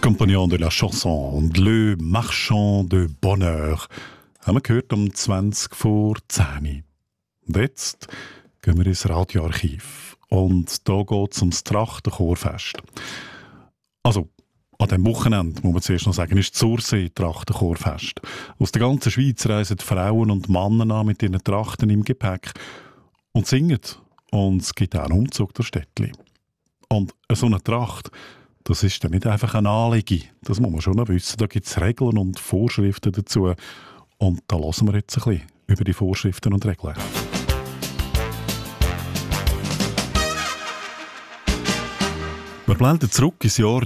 Compagnon de la Chanson, Le Marchand de Bonheur, haben wir gehört um 20 vor 10. Und jetzt gehen wir ins Radioarchiv. Und da geht es ums Trachtenchorfest. Also, an diesem Wochenende, muss man zuerst noch sagen, ist das Sursee-Trachtenchorfest. Aus der ganzen Schweiz reisen Frauen und Männer an mit ihren Trachten im Gepäck und singen. Und es gibt auch einen Umzug durch Städtli. Und so eine Tracht, das ist dann nicht einfach eine Anlegung. Das muss man schon noch wissen. Da gibt es Regeln und Vorschriften dazu. Und da hören wir jetzt ein bisschen über die Vorschriften und Regeln. Wir blenden zurück ins Jahr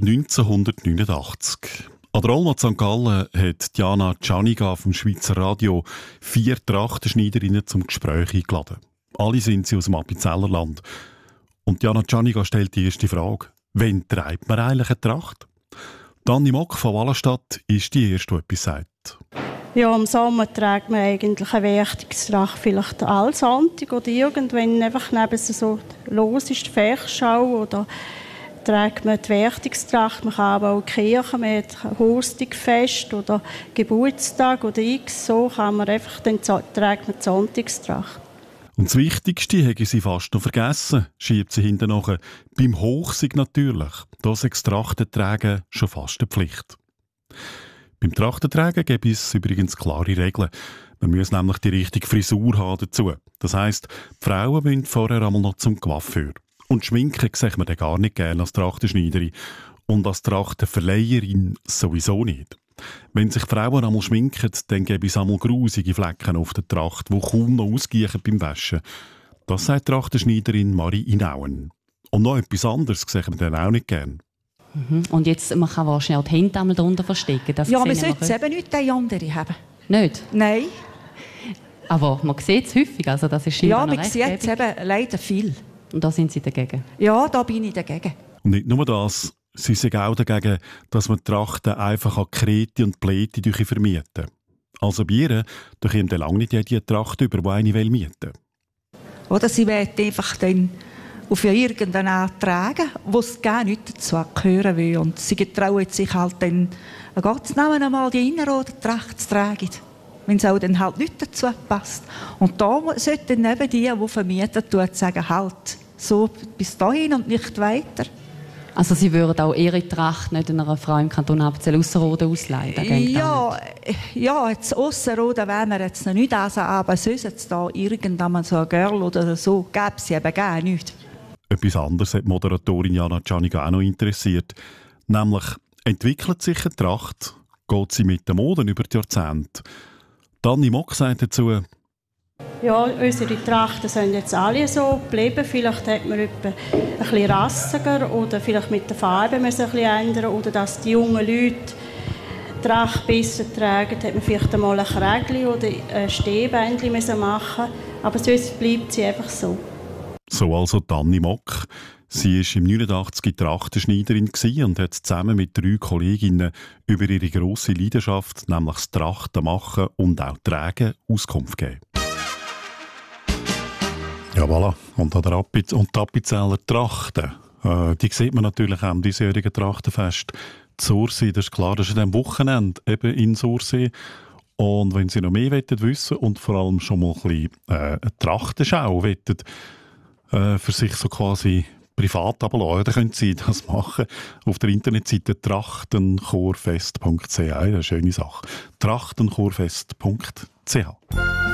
1989. An der Olma St. Gallen hat Diana Czaniga vom Schweizer Radio 4 Trachtenschneiderinnen zum Gespräch eingeladen. Alle sind sie aus dem Appenzellerland. Und Diana Czaniga stellt die erste Frage. Wann trägt man eigentlich eine Tracht? Anni Mock von Wallenstadt ist die Erste, die etwas sagt. Ja, im Sommer trägt man eigentlich eine Werchtungstracht, vielleicht allsonntag oder irgendwann einfach neben so los ist, die Fechschau oder trägt man die Werchtungstracht. Man kann aber auch Kirche, man hat Hostigfest oder Geburtstag oder X, so kann man einfach, dann trägt man die Sonntagstracht. Und das Wichtigste habe sie fast noch vergessen, schiebt sie hinten nach. Beim Hochsig natürlich. Da ist das Trachtentragen schon fast eine Pflicht. Beim Trachtentragen gibt es übrigens klare Regeln. Man muss nämlich die richtige Frisur haben dazu. Das heisst, die Frauen müssen vorher einmal noch zum Coiffeur. Und schminken sieht man dann gar nicht gerne als Trachtenschneiderin. Und als Trachtenverleiherin sowieso nicht. Wenn sich Frauen einmal schminken, dann gäbe es einmal grusige Flecken auf der Tracht, die kaum noch ausgleichen beim Waschen. Das sagt die Trachtenschneiderin Marie Inauen. Und noch etwas anderes sieht man dann auch nicht gerne. Und jetzt, man kann wahrscheinlich auch die Hände einmal darunter verstecken. Das ja, man sollte es eben nicht die andere haben. Nicht? Nein. Aber man sieht es häufig, also das ist ja, man sieht es eben leider viel. Und da sind Sie dagegen? Ja, da bin ich dagegen. Und nicht nur das, sie sind auch dagegen, dass man die Trachten einfach an Kreti und Pleti vermieten. Also bei ihr, da kommt lange nicht jede Tracht über, die eine mieten will. Oder sie wollen einfach dann auf irgendeine Art tragen, wo es gar nicht dazu gehören will. Und sie getrauen sich halt dann, Gott nehmen einmal die innere Tracht zu tragen, wenn es auch dann halt nicht dazu passt. Und da sollten eben die vermieten tun, sagen, halt, so bis dahin und nicht weiter. Also Sie würden auch Ihre Tracht nicht einer Frau im Kanton Appenzell Ausserrhoden ausleihen? Ja, jetzt Ausserrhoden wären wir jetzt noch nicht also, aber sonst jetzt da irgendwann so ein Girl oder so, gäbe es eben gar nicht. Etwas anderes hat die Moderatorin Diana Czaniga auch noch interessiert. Nämlich, entwickelt sich eine Tracht, geht sie mit der Mode über die Jahrzehnte? Anni Mock sagt dazu, ja, unsere Trachten sind jetzt alle so geblieben. Vielleicht hat man ein bisschen rassiger oder vielleicht mit der Farbe müssen ein bisschen ändern. Oder dass die jungen Leute die Tracht besser tragen, hat man vielleicht einmal ein Krägli oder ein Stehbändchen müssen machen. Aber sonst bleibt sie einfach so. So also Anni Mock. Sie war im 89 Trachtenschneiderin und hat zusammen mit 3 Kolleginnen über ihre grosse Leidenschaft, nämlich das Trachtenmachen und auch Tragen, Auskunft gegeben. Ja, voilà. Und an der Appenzeller Trachten, die sieht man natürlich auch am diesjährigen Trachtenfest. Die Sursee, das ist klar, das ist an diesem Wochenende eben in Sursee. Und wenn Sie noch mehr wissen und vor allem schon mal ein bisschen eine Trachtenschau für sich so quasi privat ablassen, dann können Sie das machen auf der Internetseite trachtenchorfest.ch. Das ist eine schöne Sache. trachtenchorfest.ch